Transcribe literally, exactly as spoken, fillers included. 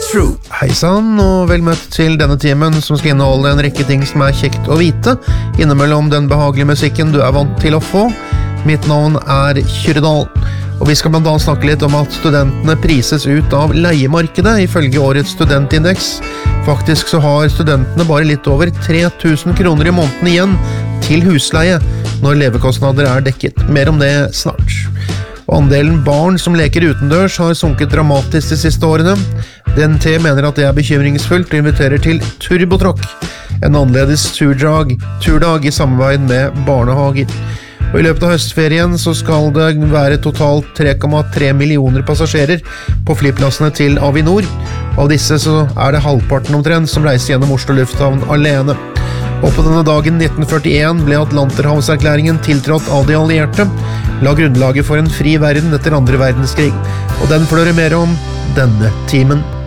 True. Hei sann, og vel møtt til denne timen som skal inneholde en rekke ting som er kjekt å vite, innimellom den behagelige musikken du er vant til å få. Mitt navn er Kyrredal, og vi skal blant annet snakke litt om at studentene prises ut av leiemarkedet ifølge årets studentindeks. Faktisk så har studentene bare litt over tre tusen kroner i måneden igjen til husleie når levekostnader er dekket. Mer om det snart. Og andelen barn som leker utendørs har sunket dramatisk de siste årene. D N T mener at det er bekymringsfullt og inviterer til Turbotråkk, en annerledes turdag, turdag i samarbeid med barnehager. Og i løpet av høstferien så skal det være totalt tre komma tre millioner passasjerer på flyplassene til Avinor. Av disse så er det halvparten omtrent som reiser gjennom Oslo lufthavn alene. Og på denne dagen nitten førtien ble Atlanterhavserklæringen tiltrådt av de allierte, la grunnlaget for en fri verden etter andre verdenskrig. Og den får dere mer om denne timen.